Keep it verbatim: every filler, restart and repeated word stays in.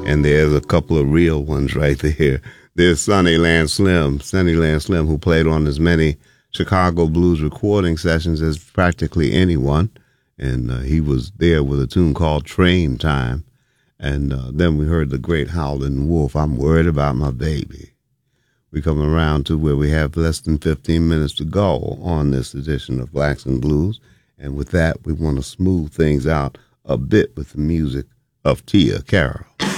And there's a couple of real ones right there. There's Sonny Land Slim, Sonny Land Slim, who played on as many Chicago blues recording sessions as practically anyone. And uh, he was there with a tune called Train Time. And uh, then we heard the great Howlin' Wolf, I'm Worried About My Baby. We come around to where we have less than fifteen minutes to go on this edition of Blacks and Blues. And with that, we want to smooth things out a bit with the music of Tia Carroll.